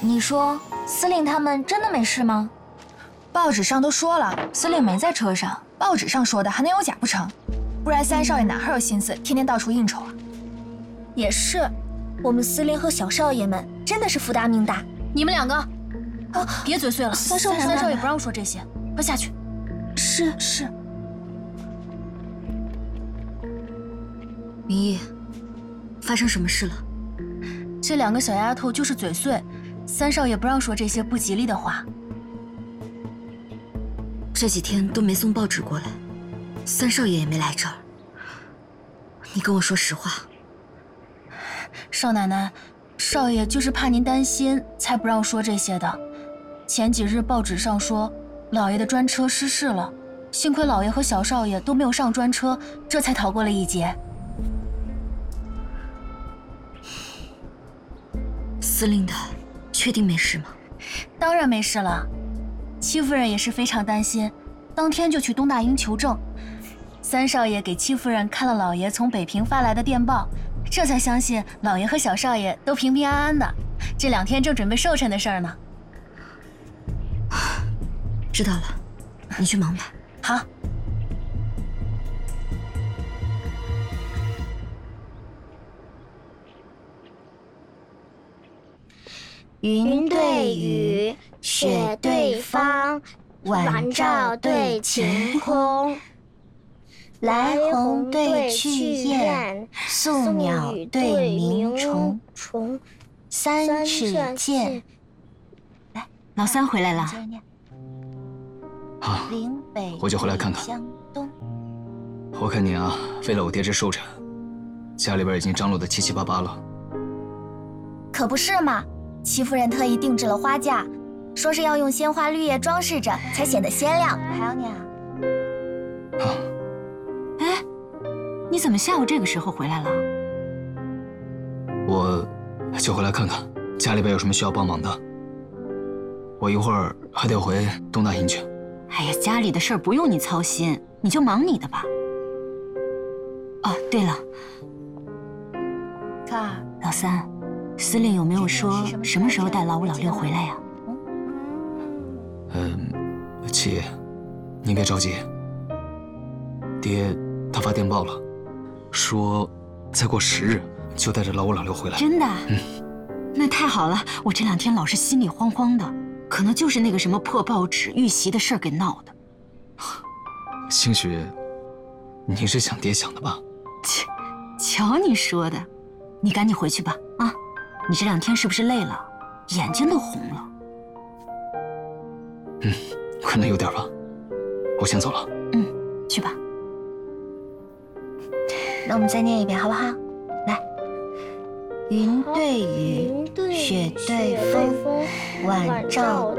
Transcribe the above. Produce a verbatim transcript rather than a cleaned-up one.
你说司令他们真的没事吗？ 报纸上都说了，司令没在车上。报纸上说的还能有假不成？不然三少爷哪还有心思天天到处应酬啊？ 也是，我们司令和小少爷们真的是福大命大。 你们两个，啊，别嘴碎了。 三少爷， 三少爷不让说这些，快下去。 是是。 明义，发生什么事了？ 这两个小丫头就是嘴碎，三少爷不让说这些不吉利的话。 这几天都没送报纸过来，三少爷也没来这儿。你跟我说实话。 少奶奶，少爷就是怕您担心，才不让说这些的。前几日报纸上说，老爷的专车失事了，幸亏老爷和小少爷都没有上专车，这才逃过了一劫。 司令他确定没事吗？ 当然没事了。戚夫人也是非常担心，当天就去东大营求证。三少爷给戚夫人看了老爷从北平发来的电报，这才相信老爷和小少爷都平平安安的。这两天正准备寿辰的事儿呢。 知道了，你去忙吧。 好。 云对雨，雪对风，晚照对晴空。来鸿对去雁，宿鸟对鸣虫。三尺剑。 来，老三回来了。 啊，我就回来看看。我看你啊，为了我爹这寿辰，家里边已经张罗得七七八八了。 可不是嘛。戚夫人特意定制了花架，说是要用鲜花绿叶装饰着，才显得鲜亮。还有你啊！ 啊！ 哎，你怎么下午这个时候回来了？ 我就回来看看家里边有什么需要帮忙的。我一会儿还得回东大营去。 哎呀，家里的事儿不用你操心，你就忙你的吧。哦，对了， 卡尔， 老三。司令有没有说什么时候带老五老六回来呀？ 嗯，七爷，您别着急。爹他发电报了，说再过十日就带着老五老六回来。 真的？ 嗯， 那太好了。我这两天老是心里慌慌的，可能就是那个什么破报纸遇袭的事儿给闹的。 兴许你是想爹想的吧？ 切，瞧你说的，你赶紧回去吧啊！你这两天是不是累了？眼睛都红了。 嗯，可能有点吧。我先走了。 嗯，去吧。 那我们再念一遍好不好？来， 云对雨，雪对风，晚照